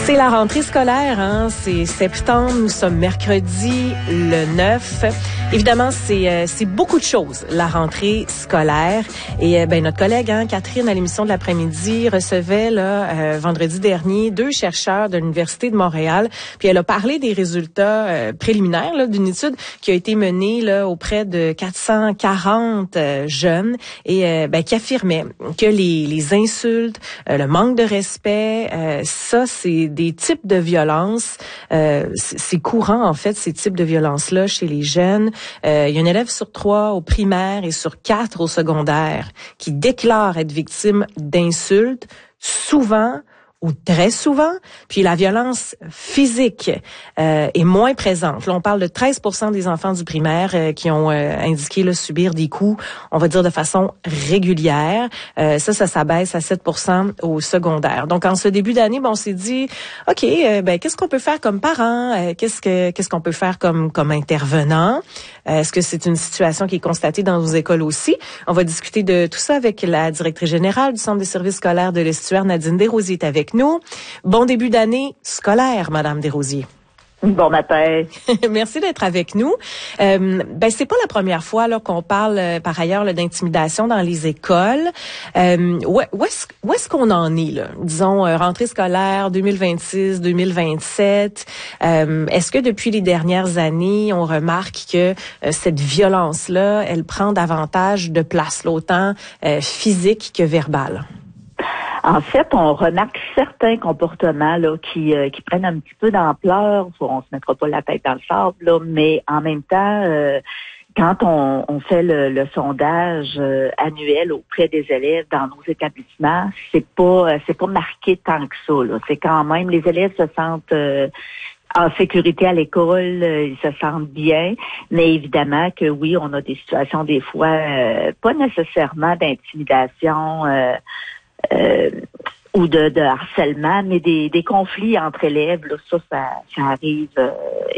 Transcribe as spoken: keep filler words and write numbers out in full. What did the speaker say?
C'est la rentrée scolaire, hein? C'est septembre, nous sommes mercredi le neuf. Évidemment, c'est euh, c'est beaucoup de choses, la rentrée scolaire. Et euh, ben notre collègue hein, Catherine, à l'émission de l'après-midi, recevait là euh, vendredi dernier deux chercheurs de l'Université de Montréal. Puis elle a parlé des résultats euh, préliminaires là, d'une étude qui a été menée là auprès de quatre cent quarante euh, jeunes et euh, ben, qui affirmait que les, les insultes, euh, le manque de respect, euh, ça c'est des types de violences. Euh, c'est courant, en fait, ces types de violences-là chez les jeunes. Euh, il y a un élève sur trois au primaire et sur quatre au secondaire qui déclare être victime d'insultes, souvent ou très souvent, puis la violence physique euh, est moins présente. Là, on parle de treize pour cent des enfants du primaire euh, qui ont euh, indiqué là, subir des coups, on va dire de façon régulière. Euh, ça, ça s'abaisse à sept pour cent au secondaire. Donc, en ce début d'année, ben, on s'est dit, OK, euh, ben, qu'est-ce qu'on peut faire comme parents? Euh, qu'est-ce que qu'est-ce qu'on peut faire comme comme intervenant? Euh, est-ce que c'est une situation qui est constatée dans nos écoles aussi? On va discuter de tout ça avec la directrice générale du Centre des services scolaires de l'Estuaire, Nadine Desrosiers, est avec nous. Bon début d'année scolaire, Madame Desrosiers. Bon matin. Merci d'être avec nous. Euh, ben c'est pas la première fois là qu'on parle euh, par ailleurs là, d'intimidation dans les écoles. Euh, où, où est-ce où est-ce qu'on en est là? Disons euh, rentrée scolaire deux mille vingt-six deux mille vingt-sept. Euh, est-ce que depuis les dernières années, on remarque que euh, cette violence là, elle prend davantage de place, là, autant euh, physique que verbale? En fait, on remarque certains comportements là qui euh, qui prennent un petit peu d'ampleur. On se mettra pas la tête dans le sable, là, mais en même temps, euh, quand on, on fait le, le sondage euh, annuel auprès des élèves dans nos établissements, c'est pas euh, c'est pas marqué tant que ça. Là. C'est quand même les élèves se sentent euh, en sécurité à l'école, euh, ils se sentent bien, mais évidemment que oui, on a des situations des fois euh, pas nécessairement d'intimidation. Euh, Euh, ou de, de harcèlement, mais des, des conflits entre élèves, là, ça, ça, ça arrive euh,